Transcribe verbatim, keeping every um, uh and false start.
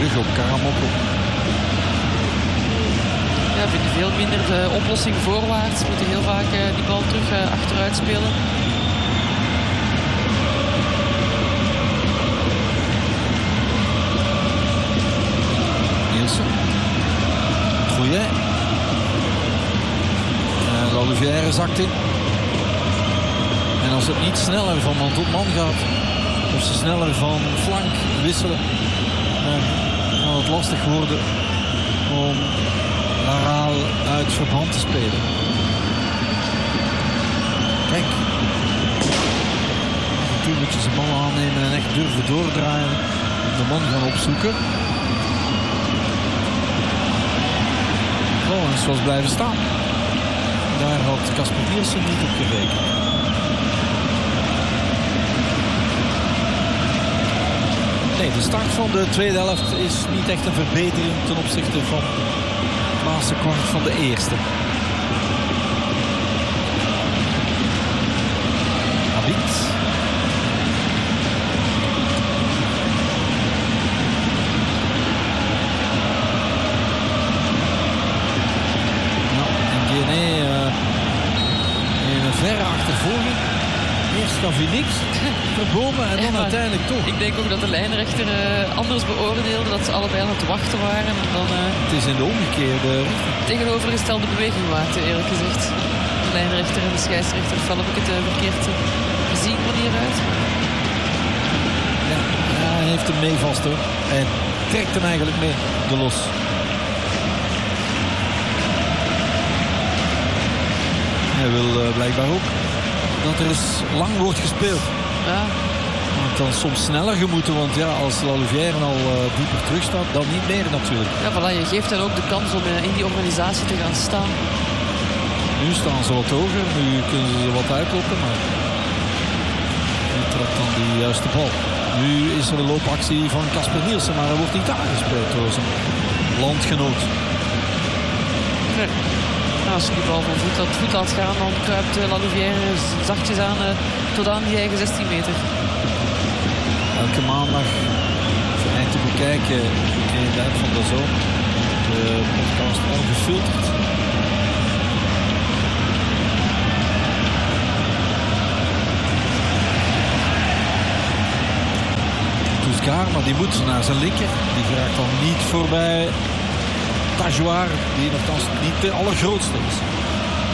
terug op Karamoko. Ja, vinden veel minder de oplossing voorwaarts. Moeten heel vaak uh, die bal terug uh, achteruit spelen. Nielsen. Trouillet. Uh, Lallouvière zakt in. En als het niet sneller van man tot man gaat, of ze sneller van flank wisselen, dan kan het lastig worden om Laraal uit verband te spelen. Kijk. Toen moet je zijn bal aannemen en echt durven doordraaien. De man gaan opzoeken. Collins was blijven staan. Daar had Casper Nielsen niet op gerekend. Nee, de start van de tweede helft is niet echt een verbetering ten opzichte van het laatste kwart van de eerste. Habit. Nou, en Guéné uh, in een verre achtervolging. Eerst gaf hij niks, verbomen en dan ja, uiteindelijk toch. Ik denk ook dat de lijnrechter uh, anders beoordeelde, dat ze allebei aan het wachten waren. En dan, uh, het is in de omgekeerde richting. Tegenovergestelde beweging maakte, eerlijk gezegd. De lijnrechter en de scheidsrechter, val heb ik het uh, verkeerd gezien van hieruit. Ja, ja, hij heeft hem mee vast hoor. En trekt hem eigenlijk mee, de los. Hij wil uh, blijkbaar ook dat er eens lang wordt gespeeld. Ja. Want dan soms sneller gemoeten, want ja, als Lallouvière al uh, dieper terug staat, dan niet meer natuurlijk. Ja, voilà, je geeft hen ook de kans om uh, in die organisatie te gaan staan. Nu staan ze wat hoger, nu kunnen ze er wat uitlopen, maar nu trekt dan die juiste bal. Nu is er een loopactie van Casper Nielsen, maar hij wordt niet aangespeeld door zijn landgenoot. Nee. Nou, als je die bal van voet, dat voet laat gaan, dan kruipt uh, Lallouvière zachtjes aan uh, tot aan die eigen zestien meter. Elke maandag zijn te bekijken in de app van de Zone. De podcast ongefilterd. Touscar, maar die moet naar zijn linker. Die geraakt dan niet voorbij Tajoar, die nogthans niet de allergrootste is.